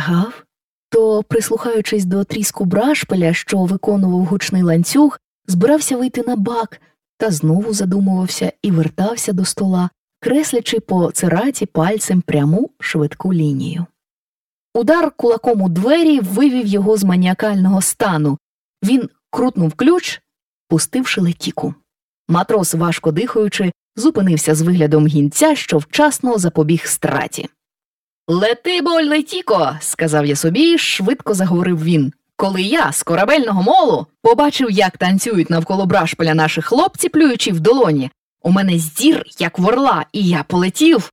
лягав, то, прислухаючись до тріску брашпиля, що виконував гучний ланцюг, збирався вийти на бак, та знову задумувався і вертався до стола, креслячи по цираті пальцем пряму швидку лінію. Удар кулаком у двері вивів його з маніакального стану. Він крутнув ключ, пустивши Летіку. Матрос, важко дихаючи, зупинився з виглядом гінця, що вчасно запобіг страті. «Лети, бо, Летіко!» – сказав я собі, швидко заговорив він. «Коли я з корабельного молу побачив, як танцюють навколо брашпиля наші хлопці, плюючи в долоні, у мене здір, як в орла, і я полетів.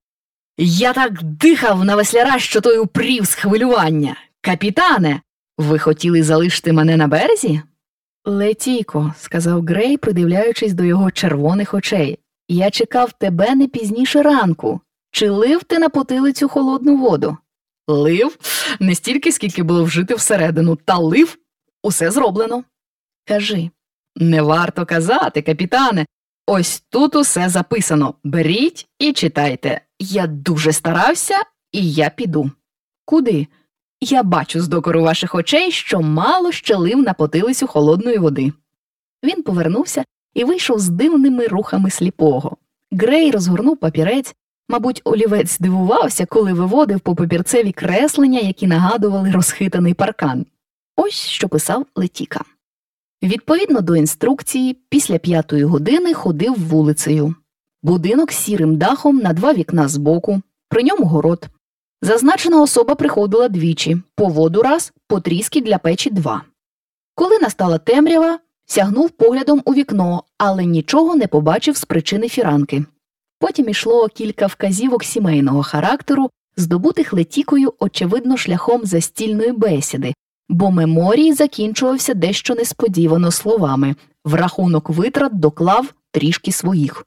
Я так дихав на весляра, що той упрів з хвилювання. Капітане, ви хотіли залишити мене на березі?» «Летіко», – сказав Грей, придивляючись до його червоних очей, – «я чекав тебе не пізніше ранку. Чи лив ти на потилицю холодну воду?» «Лив? Не стільки, скільки було вжити всередину, та лив. Усе зроблено». «Кажи». «Не варто казати, капітане. Ось тут усе записано. Беріть і читайте. Я дуже старався, і я піду». «Куди?» «Я бачу з докору ваших очей, що мало ще лив на потилицю холодної води». Він повернувся і вийшов з дивними рухами сліпого. Грей розгорнув папірець. Мабуть, олівець здивувався, коли виводив по папірцеві креслення, які нагадували розхитаний паркан. Ось що писав Летіка. Відповідно до інструкції, після 5-ї години ходив вулицею. Будинок з сірим дахом на 2 вікна збоку, при ньому город. Зазначена особа приходила двічі, по воду раз, по тріски для печі 2. Коли настала темрява, сягнув поглядом у вікно, але нічого не побачив з причини фіранки. Потім ішло кілька вказівок сімейного характеру, здобутих Летікою, очевидно, шляхом застільної бесіди, бо меморій закінчувався дещо несподівано словами «в рахунок витрат доклав трішки своїх».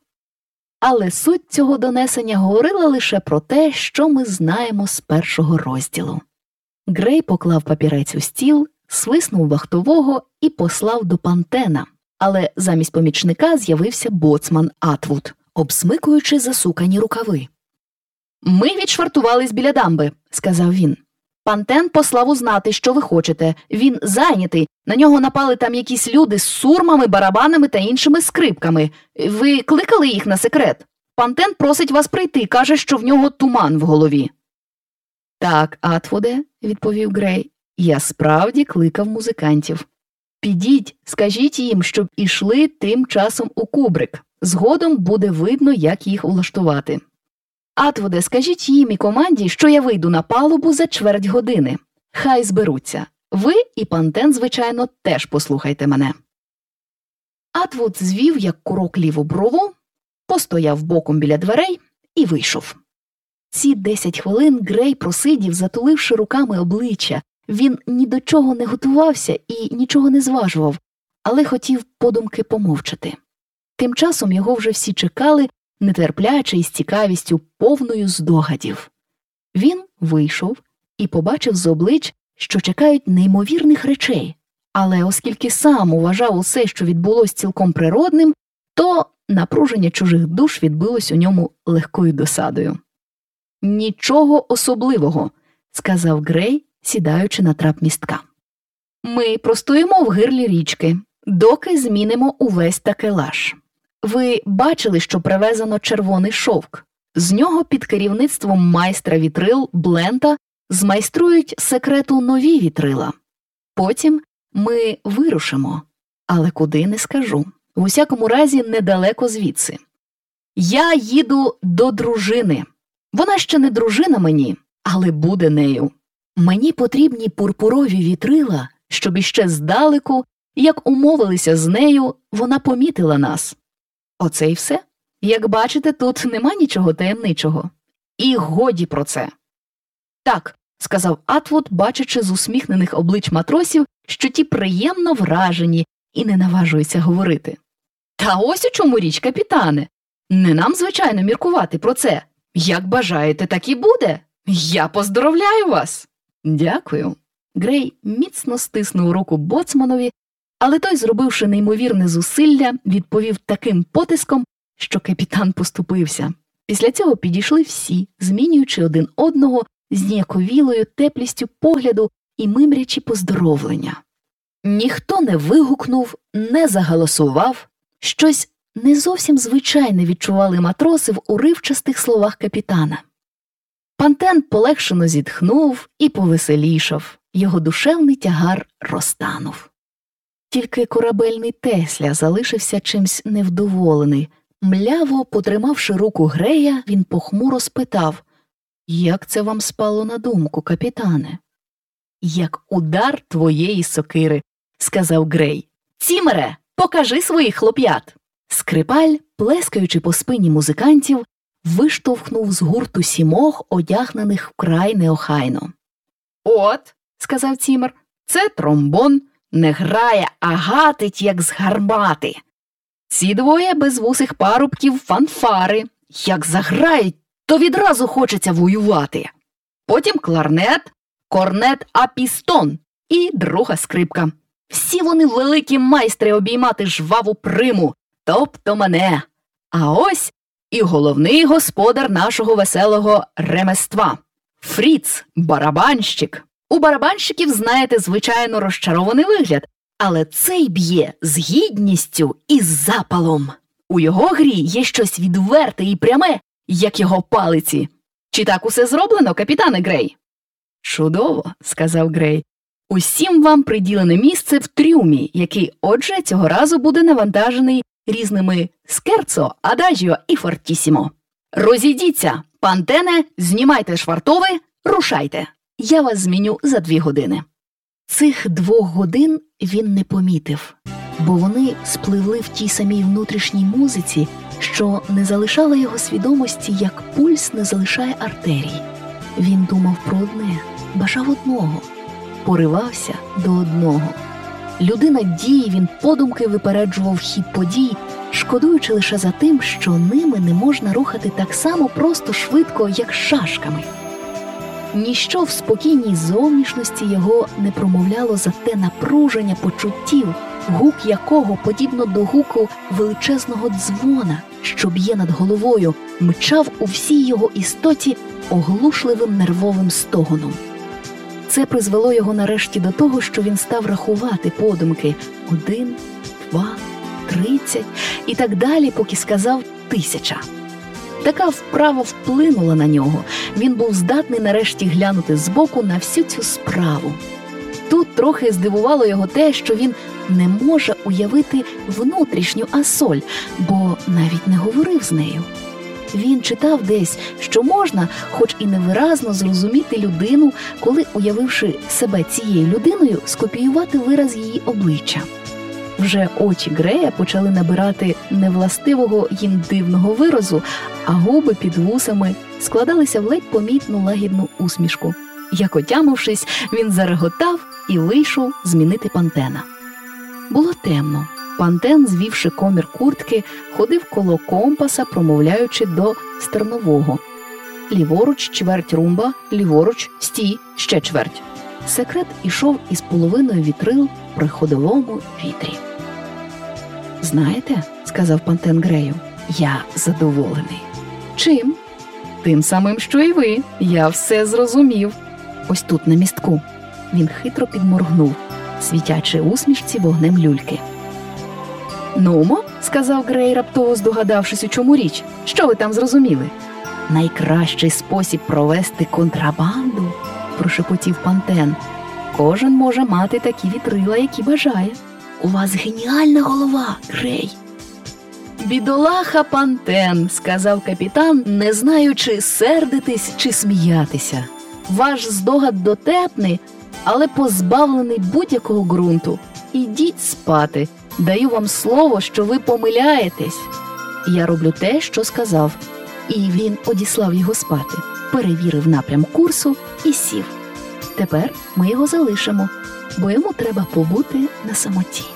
Але суть цього донесення говорила лише про те, що ми знаємо з першого розділу. Грей поклав папірець у стіл, свиснув вахтового і послав до Пантена, але замість помічника з'явився боцман Атвуд, обсмикуючи засукані рукави. «Ми відшвартувались біля дамби», – сказав він. «Пантен послав узнати, що ви хочете. Він зайнятий. На нього напали там якісь люди з сурмами, барабанами та іншими скрипками. Ви кликали їх на секрет? Пантен просить вас прийти, каже, що в нього туман в голові». «Так, Атвуде», – відповів Грей, – «я справді кликав музикантів. Підіть, скажіть їм, щоб ішли тим часом у кубрик. Згодом буде видно, як їх влаштувати. Атвуде, скажіть їм і команді, що я вийду на палубу за чверть години. Хай зберуться. Ви і Пантен, звичайно, теж послухайте мене». Атвуд звів, як курок, ліву брову, постояв боком біля дверей і вийшов. Ці 10 хвилин Грей просидів, затуливши руками обличчя. Він ні до чого не готувався і нічого не зважував, але хотів подумки помовчати. Тим часом його вже всі чекали, нетерпляче і з цікавістю, повною здогадів. Він вийшов і побачив з облич, що чекають неймовірних речей, але оскільки сам вважав усе, що відбулось, цілком природним, то напруження чужих душ відбилось у ньому легкою досадою. «Нічого особливого», – сказав Грей, сідаючи на трап містка. «Ми простоїмо в гирлі річки, доки змінимо увесь такелаж. Ви бачили, що привезено червоний шовк. З нього під керівництвом майстра вітрил Блента змайструють секрету нові вітрила. Потім ми вирушимо, але куди – не скажу. В усякому разі, недалеко звідси. Я їду до дружини. Вона ще не дружина мені, але буде нею. Мені потрібні пурпурові вітрила, щоб іще здалеку, як умовилися з нею, вона помітила нас. Оце й все. Як бачите, тут нема нічого таємничого. І годі про це». «Так», – сказав Атвуд, бачачи з усміхнених облич матросів, що ті приємно вражені і не наважуються говорити. «Та ось у чому річ, капітане. Не нам, звичайно, міркувати про це. Як бажаєте, так і буде. Я поздоровляю вас». «Дякую». Грей міцно стиснув руку боцманові, але той, зробивши неймовірне зусилля, відповів таким потиском, що капітан поступився. Після цього підійшли всі, змінюючи один одного зніяковілою теплістю погляду і мимрячі поздоровлення. Ніхто не вигукнув, не загаласував. Щось не зовсім звичайне відчували матроси в уривчастих словах капітана. Пантен полегшено зітхнув і повеселішав. Його душевний тягар розтанув. Тільки корабельний Тесля залишився чимсь невдоволений. Мляво потримавши руку Грея, він похмуро спитав: «Як це вам спало на думку, капітане?» «Як удар твоєї сокири», – сказав Грей. «Цімере, покажи своїх хлоп'ят!» Скрипаль, плескаючи по спині музикантів, виштовхнув з гурту 7, одягнених вкрай неохайно. «От», – сказав Цімер, – «це тромбон, не грає, а гатить, як з гармати. Ці двоє безвусих парубків фанфари. Як заграють, то відразу хочеться воювати. Потім кларнет, корнет а пістон і друга скрипка. Всі вони великі майстри обіймати жваву приму, тобто мене. А ось і головний господар нашого веселого ремества – Фріц, барабанщик. У барабанщиків, знаєте, звичайно розчарований вигляд, але цей б'є з гідністю і з запалом. У його грі є щось відверте і пряме, як його палиці. Чи так усе зроблено, капітане Грей?» «Чудово», – сказав Грей. «Усім вам приділене місце в трюмі, який, отже, цього разу буде навантажений різними скерцо, адажіо і фортісімо. Розійдіться, пантене, знімайте швартови, рушайте. Я вас зміню за 2 години». Цих 2 годин він не помітив, бо вони спливли в тій самій внутрішній музиці, що не залишала його свідомості, як пульс не залишає артерій. Він думав про одне, бажав одного, поривався до одного. Людина дії, він подумки випереджував хід подій, шкодуючи лише за тим, що ними не можна рухати так само просто швидко, як шашками. Ніщо в спокійній зовнішності його не промовляло за те напруження почуттів, гук якого, подібно до гуку величезного дзвона, що б'є над головою, мчав у всій його істоті оглушливим нервовим стогоном. Це призвело його нарешті до того, що він став рахувати подумки 1, 2, 30 і так далі, поки сказав 1000. Така вправа вплинула на нього. Він був здатний нарешті глянути збоку на всю цю справу. Тут трохи здивувало його те, що він не може уявити внутрішню Асоль, бо навіть не говорив з нею. Він читав десь, що можна, хоч і невиразно, зрозуміти людину, коли, уявивши себе цією людиною, скопіювати вираз її обличчя. Вже очі Грея почали набирати невластивого їм дивного виразу, а губи під вусами складалися в ледь помітну лагідну усмішку. Як отямившись, він зареготав і вийшов змінити Пантена. Було темно. Пантен, звівши комір куртки, ходив коло компаса, промовляючи до стернового. Ліворуч, чверть румба, ліворуч, стій, ще чверть. Секрет ішов із половиною вітрил при ходовому вітрі. «Знаєте, – сказав Пантен Грею, – я задоволений». «Чим?» «Тим самим, що і ви. Я все зрозумів. Ось тут, на містку». Він хитро підморгнув, світячи усмішці вогнем люльки. «Нумо», – сказав Грей, раптово здогадавшись, у чому річ. «Що ви там зрозуміли?» «Найкращий спосіб провести контрабанду», – прошепотів Пантен. «Кожен може мати такі вітрила, які бажає. У вас геніальна голова, Грей». «Бідолаха Пантен», – сказав капітан, не знаючи, сердитись чи сміятися. «Ваш здогад дотепний, але позбавлений будь-якого ґрунту. Ідіть спати. Даю вам слово, що ви помиляєтесь». «Я роблю те, що сказав». І він одіслав його спати, перевірив напрям курсу і сів. Тепер ми його залишимо, бо йому треба побути на самоті.